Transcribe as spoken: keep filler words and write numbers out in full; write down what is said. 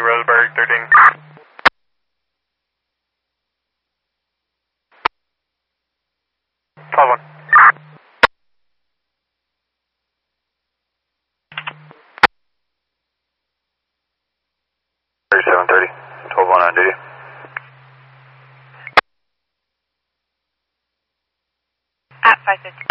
Roseburg, thirteen. twelve one. thirty-seven thirty. twelve one on duty. At five fifty.